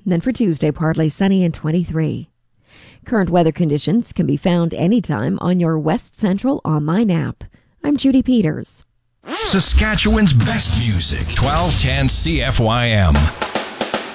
Then for Tuesday, partly sunny and 23. Current weather conditions can be found anytime on your West Central online app. I'm Judy Peters. Saskatchewan's best music, 1210 CFYM.